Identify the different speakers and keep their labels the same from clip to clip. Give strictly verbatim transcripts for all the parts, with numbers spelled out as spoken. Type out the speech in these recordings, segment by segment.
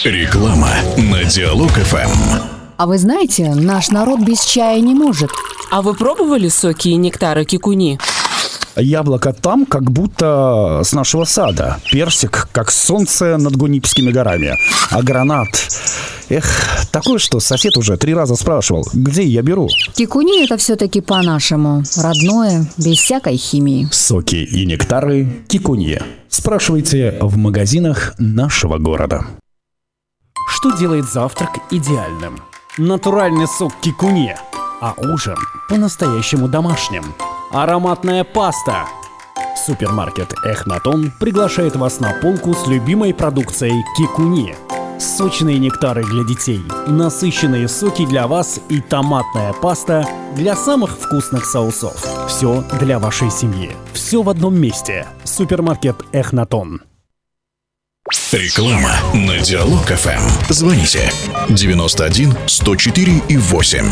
Speaker 1: Реклама на Диалог-ФМ.
Speaker 2: А вы знаете, наш народ без чая не может.
Speaker 3: А вы пробовали соки и нектары кикуни?
Speaker 4: Яблоко там, как будто с нашего сада. Персик, как солнце над Гунипскими горами. А гранат... Эх, такое, что сосед уже три раза спрашивал, где я беру.
Speaker 2: Кикуни — это все-таки по-нашему. Родное, без всякой химии.
Speaker 4: Соки и нектары кикуни. Спрашивайте в магазинах нашего города.
Speaker 5: Что делает завтрак идеальным? Натуральный сок кикуни. А ужин по-настоящему домашним. Ароматная паста. Супермаркет Эхнатон приглашает вас на полку с любимой продукцией кикуни. Сочные нектары для детей, насыщенные соки для вас и томатная паста для самых вкусных соусов. Все для вашей семьи. Все в одном месте. Супермаркет Эхнатон.
Speaker 1: Реклама на Диалог-ФМ. Звоните девяносто один сто четыре и восемь.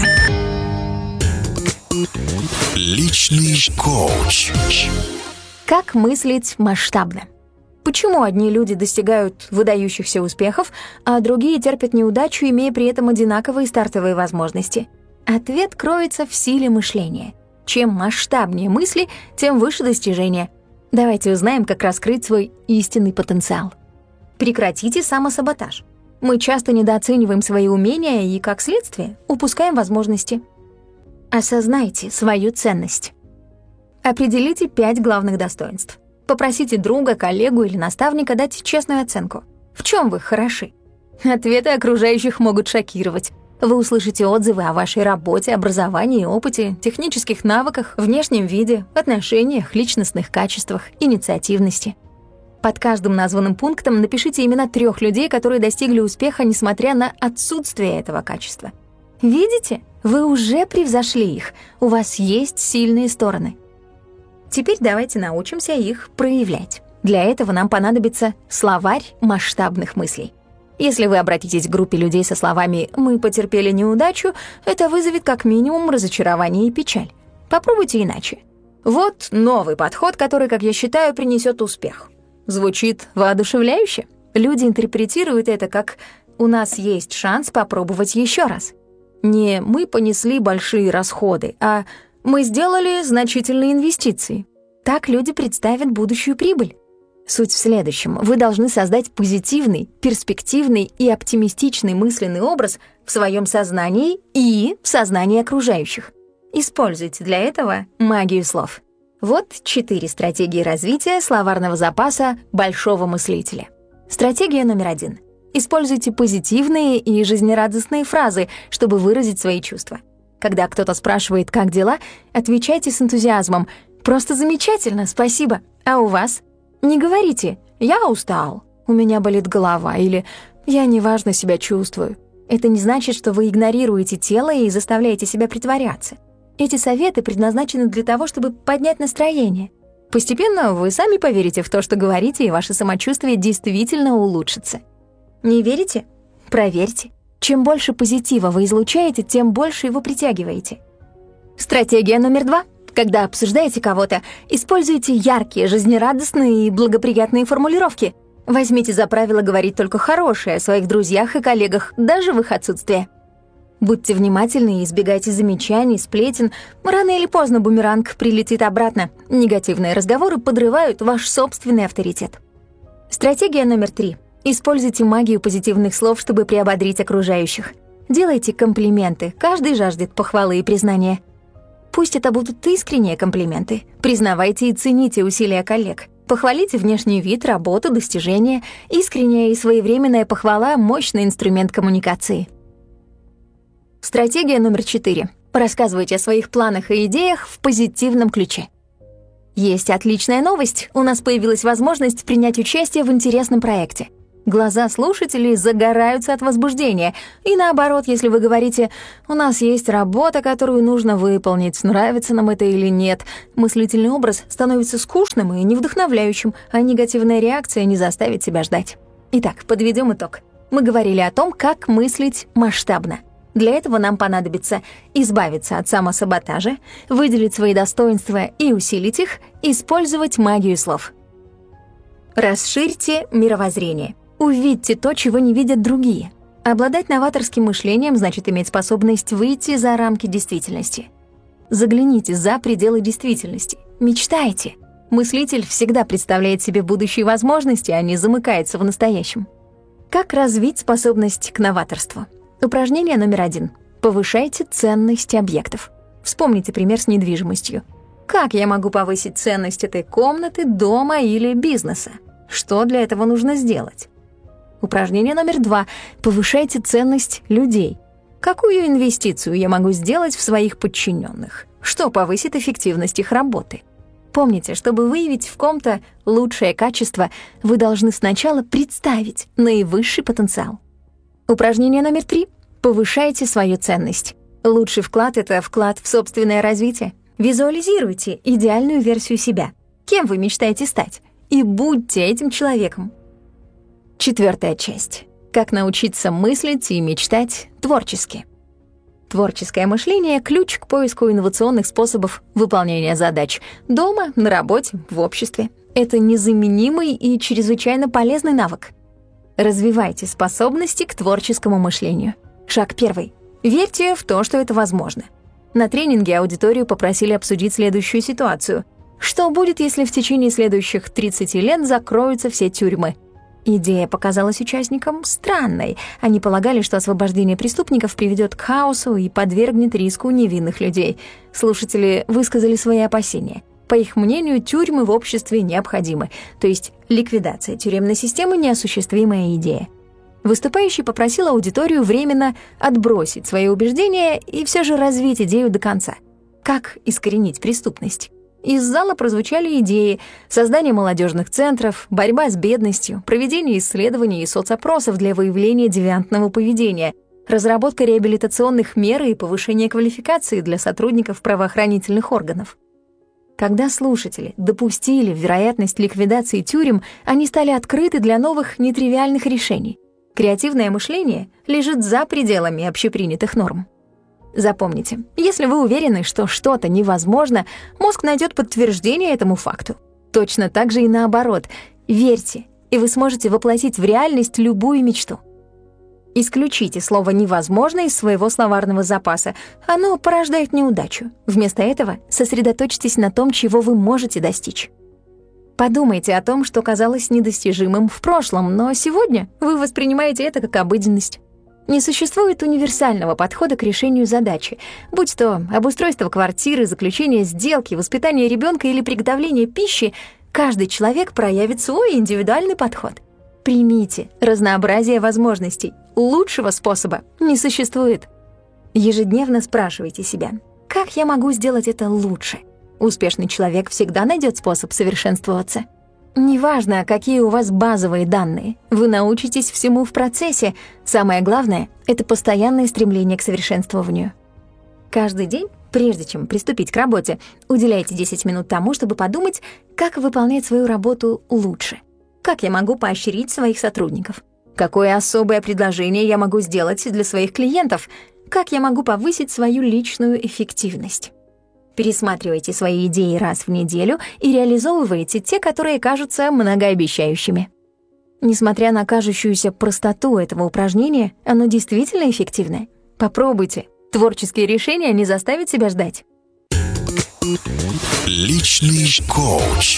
Speaker 1: Личный коуч.
Speaker 6: Как мыслить масштабно? Почему одни люди достигают выдающихся успехов, а другие терпят неудачу, имея при этом одинаковые стартовые возможности? Ответ кроется в силе мышления. Чем масштабнее мысли, тем выше достижения. Давайте узнаем, как раскрыть свой истинный потенциал. Прекратите самосаботаж. Мы часто недооцениваем свои умения и, как следствие, упускаем возможности. Осознайте свою ценность. Определите пять главных достоинств. Попросите друга, коллегу или наставника дать честную оценку. В чем вы хороши? Ответы окружающих могут шокировать. Вы услышите отзывы о вашей работе, образовании, опыте, технических навыках, внешнем виде, отношениях, личностных качествах, инициативности. Под каждым названным пунктом напишите имена трех людей, которые достигли успеха, несмотря на отсутствие этого качества. Видите? Вы уже превзошли их. У вас есть сильные стороны. Теперь давайте научимся их проявлять. Для этого нам понадобится словарь масштабных мыслей. Если вы обратитесь к группе людей со словами «мы потерпели неудачу», это вызовет как минимум разочарование и печаль. Попробуйте иначе. Вот новый подход, который, как я считаю, принесет успех. Звучит воодушевляюще. Люди интерпретируют это как «у нас есть шанс попробовать еще раз». Не «мы понесли большие расходы», а «мы сделали значительные инвестиции». Так люди представят будущую прибыль. Суть в следующем. Вы должны создать позитивный, перспективный и оптимистичный мысленный образ в своем сознании и в сознании окружающих. Используйте для этого магию слов. Вот четыре стратегии развития словарного запаса большого мыслителя. Стратегия номер один. Используйте позитивные и жизнерадостные фразы, чтобы выразить свои чувства. Когда кто-то спрашивает «как дела?», отвечайте с энтузиазмом «просто замечательно, спасибо». А у вас? Не говорите «я устал», «у меня болит голова» или «я неважно себя чувствую». Это не значит, что вы игнорируете тело и заставляете себя притворяться. Эти советы предназначены для того, чтобы поднять настроение. Постепенно вы сами поверите в то, что говорите, и ваше самочувствие действительно улучшится. Не верите? Проверьте. Чем больше позитива вы излучаете, тем больше его притягиваете. Стратегия номер два. Когда обсуждаете кого-то, используйте яркие, жизнерадостные и благоприятные формулировки. Возьмите за правило говорить только хорошее о своих друзьях и коллегах, даже в их отсутствие. Будьте внимательны и избегайте замечаний, сплетен. Рано или поздно бумеранг прилетит обратно. Негативные разговоры подрывают ваш собственный авторитет. Стратегия номер три. Используйте магию позитивных слов, чтобы приободрить окружающих. Делайте комплименты, каждый жаждет похвалы и признания. Пусть это будут искренние комплименты. Признавайте и цените усилия коллег. Похвалите внешний вид, работу, достижения. Искренняя и своевременная похвала – мощный инструмент коммуникации. Стратегия номер четыре. Рассказывайте о своих планах и идеях в позитивном ключе. Есть отличная новость. У нас появилась возможность принять участие в интересном проекте. Глаза слушателей загораются от возбуждения. И наоборот, если вы говорите «у нас есть работа, которую нужно выполнить, нравится нам это или нет», мыслительный образ становится скучным и невдохновляющим, а негативная реакция не заставит себя ждать. Итак, подведем итог. Мы говорили о том, как мыслить масштабно. Для этого нам понадобится избавиться от самосаботажа, выделить свои достоинства и усилить их, использовать магию слов. Расширьте мировоззрение. Увидьте то, чего не видят другие. Обладать новаторским мышлением значит иметь способность выйти за рамки действительности. Загляните за пределы действительности. Мечтайте. Мыслитель всегда представляет себе будущие возможности, а не замыкается в настоящем. Как развить способность к новаторству? Упражнение номер один. Повышайте ценность объектов. Вспомните пример с недвижимостью. Как я могу повысить ценность этой комнаты, дома или бизнеса? Что для этого нужно сделать? Упражнение номер два. Повышайте ценность людей. Какую инвестицию я могу сделать в своих подчиненных? Что повысит эффективность их работы? Помните, чтобы выявить в ком-то лучшее качество, вы должны сначала представить наивысший потенциал. Упражнение номер три. Повышайте свою ценность. Лучший вклад — это вклад в собственное развитие. Визуализируйте идеальную версию себя. Кем вы мечтаете стать? И будьте этим человеком. Четвертая часть. Как научиться мыслить и мечтать творчески. Творческое мышление — ключ к поиску инновационных способов выполнения задач дома, на работе, в обществе. Это незаменимый и чрезвычайно полезный навык. Развивайте способности к творческому мышлению. Шаг первый. Верьте в то, что это возможно. На тренинге аудиторию попросили обсудить следующую ситуацию. Что будет, если в течение следующих тридцати лет закроются все тюрьмы? Идея показалась участникам странной. Они полагали, что освобождение преступников приведет к хаосу и подвергнет риску невинных людей. Слушатели высказали свои опасения. По их мнению, тюрьмы в обществе необходимы, то есть ликвидация тюремной системы — неосуществимая идея. Выступающий попросил аудиторию временно отбросить свои убеждения и все же развить идею до конца. Как искоренить преступность? Из зала прозвучали идеи: создание молодежных центров, борьба с бедностью, проведение исследований и соцопросов для выявления девиантного поведения, разработка реабилитационных мер и повышение квалификации для сотрудников правоохранительных органов. Когда слушатели допустили вероятность ликвидации тюрем, они стали открыты для новых нетривиальных решений. Креативное мышление лежит за пределами общепринятых норм. Запомните, если вы уверены, что что-то невозможно, мозг найдет подтверждение этому факту. Точно так же и наоборот. Верьте, и вы сможете воплотить в реальность любую мечту. Исключите слово «невозможно» из своего словарного запаса. Оно порождает неудачу. Вместо этого сосредоточьтесь на том, чего вы можете достичь. Подумайте о том, что казалось недостижимым в прошлом, но сегодня вы воспринимаете это как обыденность. Не существует универсального подхода к решению задачи, будь то обустройство квартиры, заключение сделки, воспитание ребенка или приготовление пищи. Каждый человек проявит свой индивидуальный подход. Примите разнообразие возможностей. Лучшего способа не существует. Ежедневно спрашивайте себя: как я могу сделать это лучше? Успешный человек всегда найдет способ совершенствоваться. Неважно, какие у вас базовые данные, вы научитесь всему в процессе. Самое главное — это постоянное стремление к совершенствованию. Каждый день, прежде чем приступить к работе, уделяйте десять минут тому, чтобы подумать, как выполнять свою работу лучше. Как я могу поощрить своих сотрудников? Какое особое предложение я могу сделать для своих клиентов? Как я могу повысить свою личную эффективность? Пересматривайте свои идеи раз в неделю и реализовывайте те, которые кажутся многообещающими. Несмотря на кажущуюся простоту этого упражнения, оно действительно эффективное. Попробуйте. Творческие решения не заставят себя ждать.
Speaker 1: Личный коуч.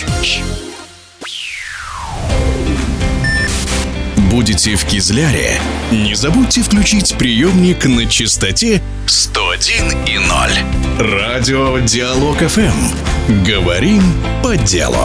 Speaker 1: Будете в Кизляре? Не забудьте включить приемник на частоте сто один и ноль. Радио Диалог эф эм. Говорим по делу.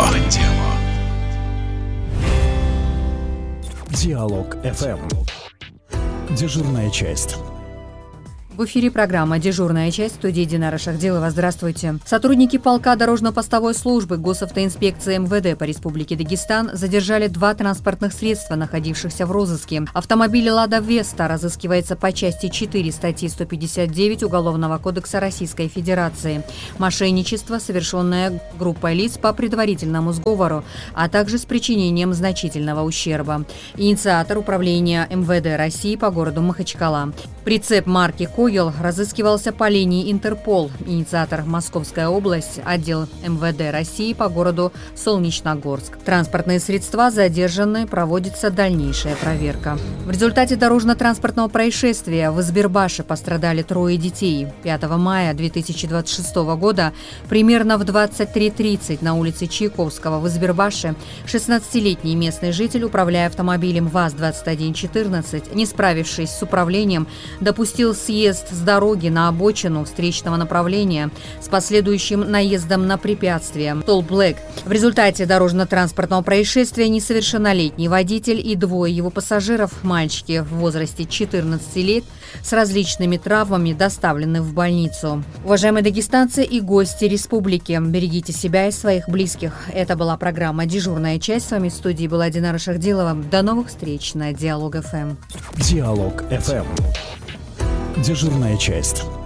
Speaker 5: Диалог эф эм. Дежурная часть.
Speaker 2: В эфире программа «Дежурная часть», в студии Динара Шахдилова. Здравствуйте. Сотрудники полка дорожно-постовой службы Госавтоинспекции эм вэ дэ по Республике Дагестан задержали два транспортных средства, находившихся в розыске. Автомобиль «Лада Веста» разыскивается по части четыре статьи сто пятьдесят девять Уголовного кодекса Российской Федерации. Мошенничество, совершенное группой лиц по предварительному сговору, а также с причинением значительного ущерба. Инициатор — Управление эм вэ дэ России по городу Махачкала. Прицеп марки Когел разыскивался по линии Интерпол. Инициатор Московская область, отдел эм вэ дэ России по городу Солнечногорск. Транспортные средства задержаны, проводится дальнейшая проверка. В результате дорожно-транспортного происшествия в Избербаше пострадали трое детей. пятого мая две тысячи двадцать шестого года примерно в двадцать три тридцать на улице Чайковского в Избербаше шестнадцатилетний местный житель, управляя автомобилем ВАЗ двадцать один четырнадцать, не справившись с управлением, допустил съезд с дороги на обочину встречного направления с последующим наездом на препятствие Толл Блэк. В результате дорожно-транспортного происшествия несовершеннолетний водитель и двое его пассажиров, мальчики в возрасте четырнадцати лет, с различными травмами доставлены в больницу. Уважаемые дагестанцы и гости республики, берегите себя и своих близких. Это была программа «Дежурная часть». С вами в студии была Динара Шахдилова. До новых встреч на Диалог эф эм.
Speaker 5: Диалог эф эм. Дежурная часть.